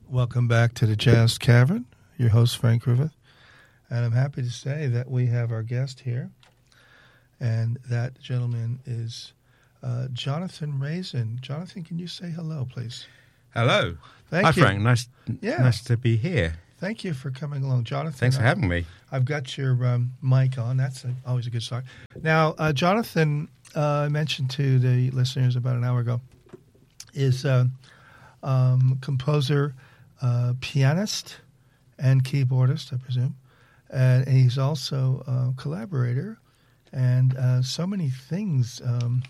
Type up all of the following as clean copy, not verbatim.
Welcome back to the Jazz Cavern. Your host, Frank Griffith. And I'm happy to say that we have our guest here. And that gentleman is Jonathan Raisin. Jonathan, can you say hello, please? Hello. Thank you. Hi, Frank. Nice to be here. Thank you for coming along, Jonathan. Thanks for having me. I've got your mic on. That's always a good start. Now, Jonathan, I mentioned to the listeners about an hour ago, is composer, pianist, and keyboardist, I presume. And he's also a collaborator. And so many things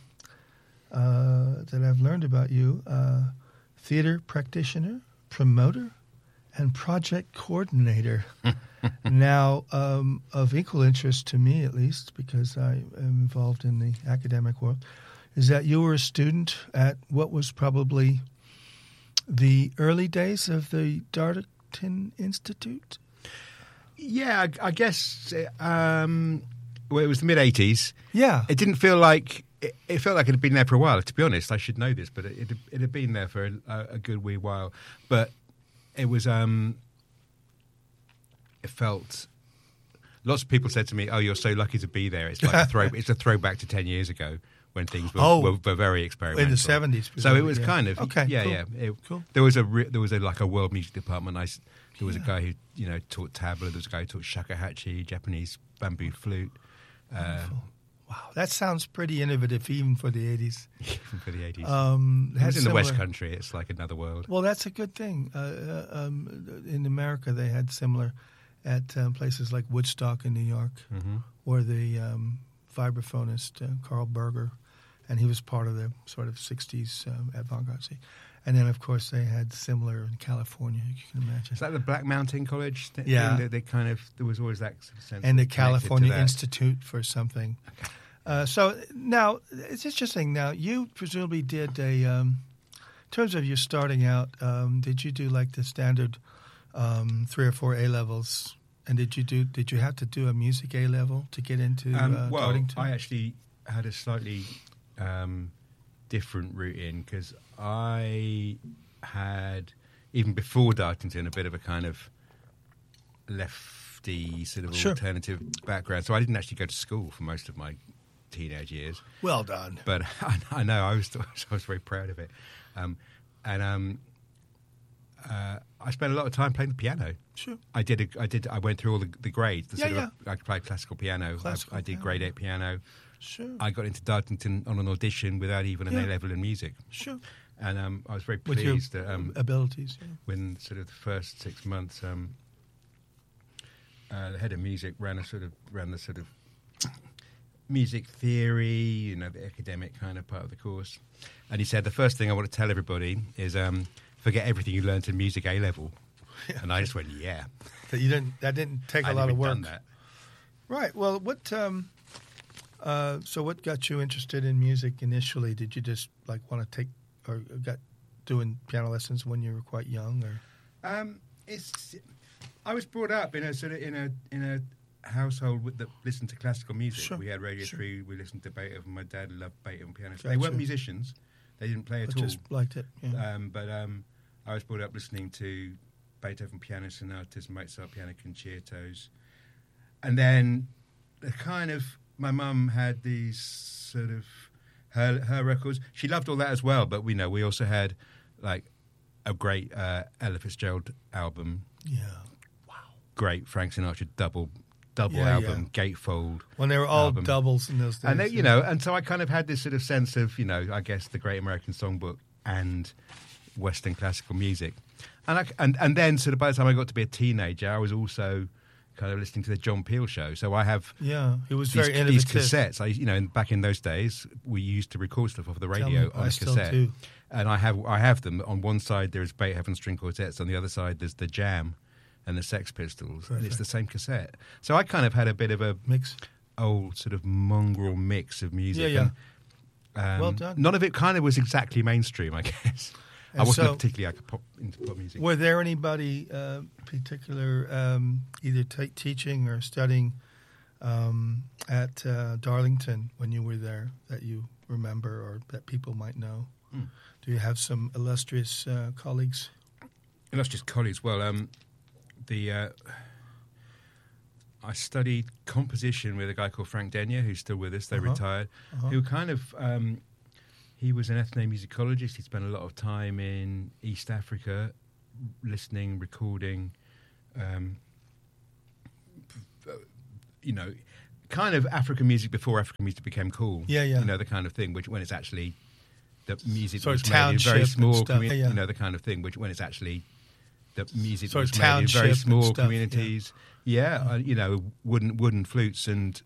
that I've learned about you. Theater practitioner, promoter, and project coordinator. Now, of equal interest to me, at least, because I am involved in the academic world, is that you were a student at what was probably the early days of the Darlington Institute? Yeah, I guess well, it was the mid-'80s. Yeah. It didn't feel like... It felt like it had been there for a while. To be honest, I should know this, but it had been there for a good wee while. But it was... it felt... Lots of people said to me, "Oh, you're so lucky to be there." It's like it's a throwback to 10 years ago when things were very experimental in the 70s. So it was kind of okay. Yeah, cool. yeah. Cool. There was a like a world music department. There was a guy who taught tabla. There was a guy who taught shakuhachi, Japanese bamboo flute. Wow, that sounds pretty innovative, even for the 80s. Even for the 80s. It was in the West Country. It's like another world. Well, that's a good thing. In America, they had similar at places like Woodstock in New York, where the vibraphonist Carl Berger, and he was part of the sort of 60s avant-garde scene. And then, of course, they had similar in California, you can imagine. Is that the Black Mountain College thing? Yeah. They kind of, there was always that sense. And the California Institute for something. Okay. So now, it's interesting. Now, you presumably did in terms of you starting out, did you do like the standard 3 or 4 A-levels? And did you have to do a music A-level to get into Darlington? I actually had a slightly different route in, because I had, even before Darlington, a bit of a kind of lefty sort of alternative background. So I didn't actually go to school for most of my teenage years. Well done. But I know, I was very proud of it. I spent a lot of time playing the piano. Sure. I went through all the grades. Yeah. I played classical piano. I did grade 8 piano. Sure. I got into Darlington on an audition without even an A-level in music. Sure. And I was very with pleased your that abilities. Yeah. when sort of the first 6 months, the head of music ran the sort of music theory, the academic kind of part of the course, and he said the first thing I want to tell everybody is forget everything you learned in music A-level. Yeah. And I just went, yeah. That didn't take a lot of work. Done that. Right. Well, what? So what got you interested in music initially? Did you just want to take, or got doing piano lessons when you were quite young, or? I was brought up in a household that listened to classical music. Sure. We had Radio 3. We listened to Beethoven. My dad loved Beethoven piano. Gotcha. They weren't musicians. They didn't play at all. Just liked it. Yeah. But I was brought up listening to Beethoven piano sonatas, Mozart piano concertos, and then my mum had these sort of her records. She loved all that as well, but we also had like a great Ella Fitzgerald album. Yeah. Wow. Great Frank Sinatra double album, Gatefold. When they were all album. Doubles in those days. And they, and so I kind of had this sort of sense of, I guess the Great American Songbook and Western classical music. And then sort of by the time I got to be a teenager, I was also kind of listening to the John Peel show. So I have it was very innovative. These cassettes. Back in those days, we used to record stuff off the radio on a cassette. Still do. And I have them. On one side there's Beethoven string quartets, on the other side there's the Jam and the Sex Pistols. Perfect. And it's the same cassette. So I kind of had a bit of a mix, old sort of mongrel mix of music. Yeah. Well done. None of it kind of was exactly mainstream, I guess. I wasn't particularly into pop music. Were there anybody particular either teaching or studying at Darlington when you were there that you remember or that people might know? Do you have some illustrious colleagues? And that's just college. Well, I studied composition with a guy called Frank Denyer, who's still with us. They retired. Who kind of he was an ethnomusicologist. He spent a lot of time in East Africa, listening, recording. Kind of African music before African music became cool. Yeah. The kind of thing, which when it's actually the music sort was of made in very township small and stuff. communities. Yeah. The kind of thing, which when it's actually the music Sort of was made in very township and small stuff, communities. Yeah, wooden flutes and